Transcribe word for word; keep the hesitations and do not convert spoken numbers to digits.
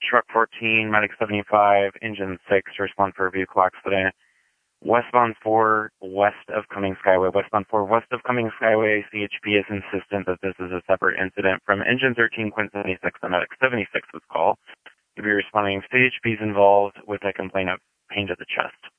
Truck fourteen, Medic seventy-five, Engine six, respond for a vehicle accident. Westbound four, west of Cummings Skyway. Westbound four, west of Cummings Skyway. C H P is insistent that this is a separate incident from Engine thirteen, Quint seventy-six, and Medic seventy-six was called. You'll be responding, C H P is involved with a complaint of pain to the chest.